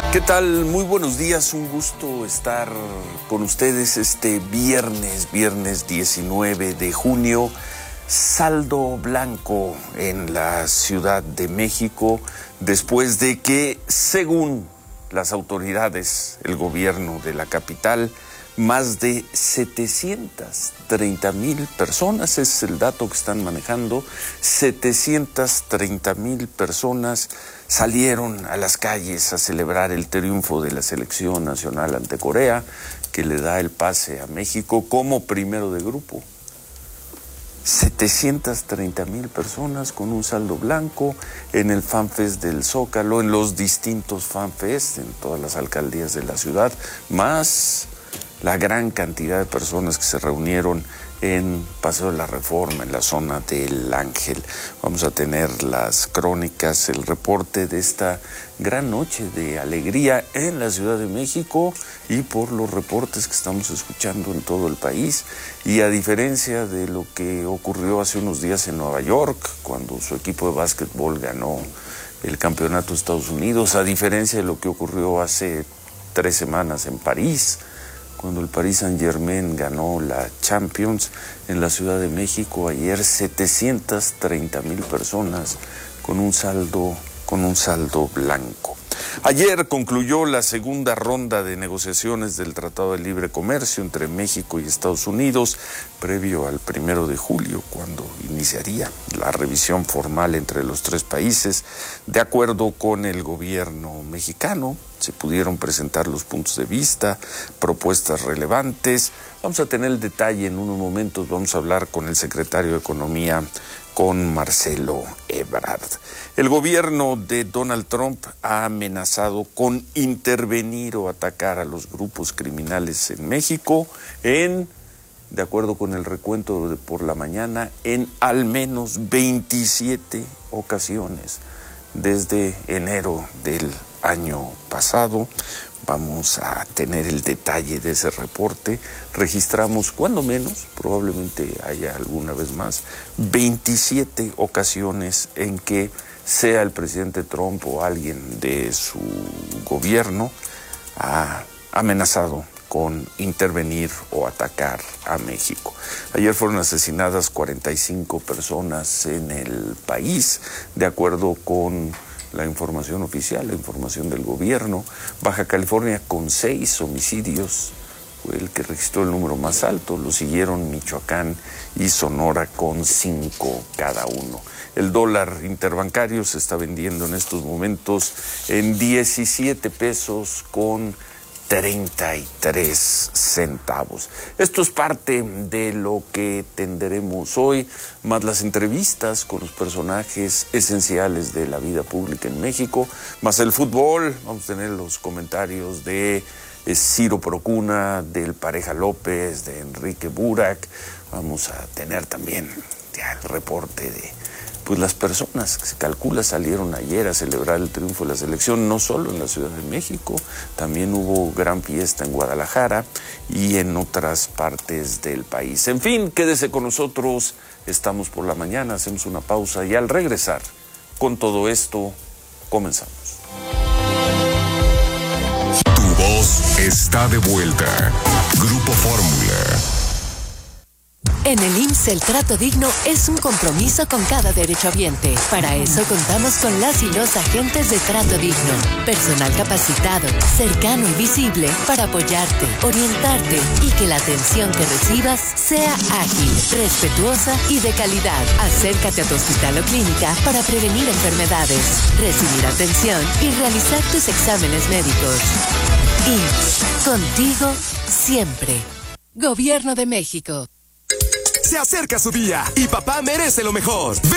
¿Qué tal? Muy buenos días, un gusto estar con ustedes este viernes 19 de junio. Saldo blanco en la Ciudad de México después de que, según las autoridades, el gobierno de la capital, más de 730,000 personas, ese es el dato que están manejando, 730,000 personas salieron a las calles a celebrar el triunfo de la selección nacional ante Corea, que le da el pase a México como primero de grupo. 730,000 personas con un saldo blanco en el FanFest del Zócalo, en los distintos FanFest, en todas las alcaldías de la ciudad, más la gran cantidad de personas que se reunieron en Paseo de la Reforma, en la zona del Ángel. Vamos a tener las crónicas, el reporte de esta gran noche de alegría en la Ciudad de México y por los reportes que estamos escuchando en todo el país. Y a diferencia de lo que ocurrió hace unos días en Nueva York, cuando su equipo de básquetbol ganó el campeonato de Estados Unidos, a diferencia de lo que ocurrió hace 3 semanas en París, cuando el Paris Saint-Germain ganó la Champions, en la Ciudad de México ayer 730,000 personas con un saldo blanco. Ayer concluyó la segunda ronda de negociaciones del Tratado de Libre Comercio entre México y Estados Unidos, previo al 1 de julio, cuando iniciaría la revisión formal entre los 3 países. De acuerdo con el gobierno mexicano, se pudieron presentar los puntos de vista, propuestas relevantes. Vamos a tener el detalle en unos momentos, vamos a hablar con el secretario de Economía, con Marcelo Ebrard. El gobierno de Donald Trump ha amenazado con intervenir o atacar a los grupos criminales en México de acuerdo con el recuento de por la mañana, en al menos 27 ocasiones desde enero del año pasado. Vamos a tener el detalle de ese reporte. Registramos, cuando menos, probablemente haya alguna vez más, 27 ocasiones en que sea el presidente Trump o alguien de su gobierno ha amenazado con intervenir o atacar a México. Ayer fueron asesinadas 45 personas en el país, de acuerdo con la información oficial, la información del gobierno. Baja California con 6 homicidios fue el que registró el número más alto, lo siguieron Michoacán y Sonora con 5 cada uno. El dólar interbancario se está vendiendo en estos momentos en 17 pesos con 33 centavos. Esto es parte de lo que tendremos hoy, más las entrevistas con los personajes esenciales de la vida pública en México, más el fútbol. Vamos a tener los comentarios de Ciro Procuna, del Pareja López, de Enrique Burak. Vamos a tener también ya el reporte de las personas que se calcula salieron ayer a celebrar el triunfo de la selección, no solo en la Ciudad de México, también hubo gran fiesta en Guadalajara y en otras partes del país. En fin, quédese con nosotros, estamos por la mañana, hacemos una pausa y al regresar con todo esto, comenzamos. Tu voz está de vuelta. Grupo Fórmula. En el IMSS el trato digno es un compromiso con cada derechohabiente. Para eso contamos con las y los agentes de trato digno. Personal capacitado, cercano y visible para apoyarte, orientarte y que la atención que recibas sea ágil, respetuosa y de calidad. Acércate a tu hospital o clínica para prevenir enfermedades, recibir atención y realizar tus exámenes médicos. IMSS, contigo siempre. Gobierno de México. Se acerca su día y papá merece lo mejor.